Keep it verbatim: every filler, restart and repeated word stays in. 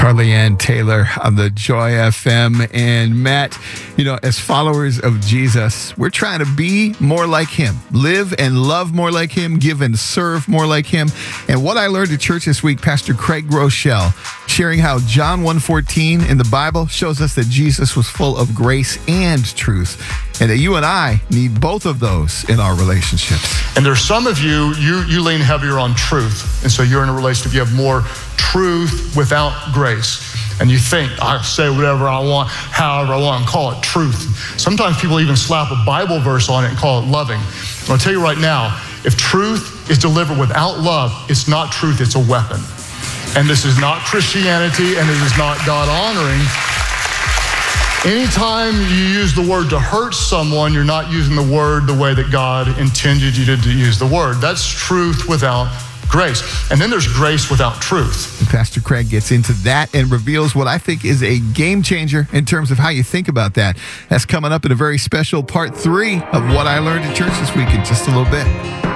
Carly Ann Taylor on the Joy F M. And Matt, you know, as followers of Jesus, we're trying to be more like him, live and love more like him, give and serve more like him. And what I learned at church this week, Pastor Craig Rochelle sharing how John one fourteen in the Bible shows us that Jesus was full of grace and truth, and that you and I need both of those in our relationships. And there's some of you, you, you lean heavier on truth. And so you're in a relationship, you have more truth without grace. And you think, I'll say whatever I want, however I want, and call it truth. Sometimes people even slap a Bible verse on it and call it loving. And I'll tell you right now, if truth is delivered without love, it's not truth, it's a weapon. And this is not Christianity, and it is not God honoring. Anytime you use the word to hurt someone, you're not using the word the way that God intended you to, to use the word. That's truth without grace. And then there's grace without truth. And Pastor Craig gets into that and reveals what I think is a game changer in terms of how you think about that. That's coming up in a very special part three of What I Learned at Church this week in just a little bit.